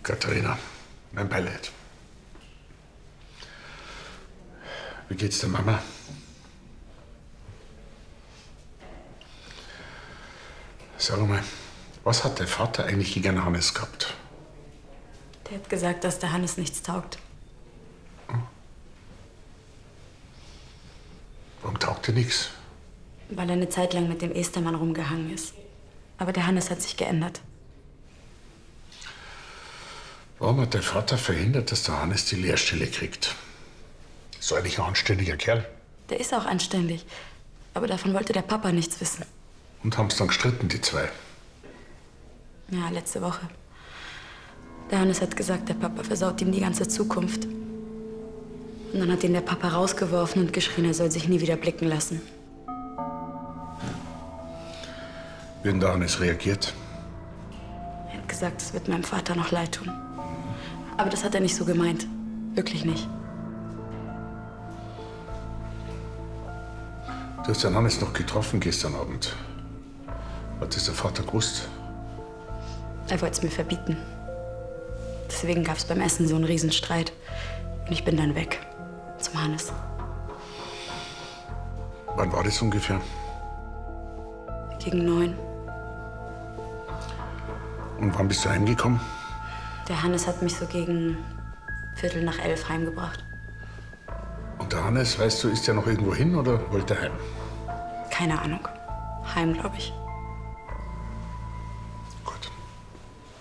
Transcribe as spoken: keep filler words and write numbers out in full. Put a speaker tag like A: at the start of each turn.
A: Katharina, mein Beileid. Wie geht's der Mama? Sag mal, was hat der Vater eigentlich gegen Hannes gehabt?
B: Der hat gesagt, dass der Hannes nichts taugt.
A: Hm? Warum taugt er nichts?
B: Weil er eine Zeit lang mit dem Estermann rumgehangen ist. Aber der Hannes hat sich geändert.
A: Warum hat der Vater verhindert, dass der Hannes die Lehrstelle kriegt? Ist doch eigentlich ein anständiger Kerl.
B: Der ist auch anständig. Aber davon wollte der Papa nichts wissen.
A: Und haben's dann gestritten, die zwei?
B: Ja, letzte Woche. Der Hannes hat gesagt, der Papa versaut ihm die ganze Zukunft. Und dann hat ihn der Papa rausgeworfen und geschrien, er soll sich nie wieder blicken lassen.
A: Wie hat der Hannes reagiert?
B: Er hat gesagt, es wird meinem Vater noch leid tun. Aber das hat er nicht so gemeint. Wirklich nicht.
A: Du hast den Hannes noch getroffen gestern Abend. Hat das der Vater gewusst?
B: Er wollte es mir verbieten. Deswegen gab es beim Essen so einen Riesenstreit. Und ich bin dann weg. Zum Hannes.
A: Wann war das ungefähr?
B: Gegen neun.
A: Und wann bist du heimgekommen?
B: Der Hannes hat mich so gegen Viertel nach elf heimgebracht.
A: Und der Hannes, weißt du, ist der noch irgendwo hin oder wollte er heim?
B: Keine Ahnung. Heim, glaube ich.